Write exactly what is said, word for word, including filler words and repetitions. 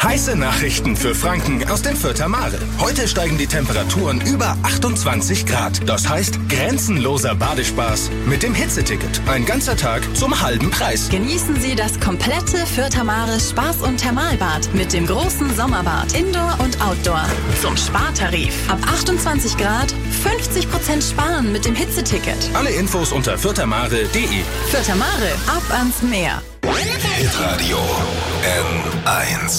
Heiße Nachrichten für Franken aus dem Fürther Mare. Heute steigen die Temperaturen über achtundzwanzig Grad. Das heißt grenzenloser Badespaß mit dem Hitzeticket. Ein ganzer Tag zum halben Preis. Genießen Sie das komplette Fürther Mare Spaß- und Thermalbad mit dem großen Sommerbad, Indoor und Outdoor. Zum Spartarif. Ab achtundzwanzig Grad fünfzig Prozent sparen mit dem Hitzeticket. Alle Infos unter fürthermare punkt de. Fürther Mare, ab ans Meer. Hitradio N eins.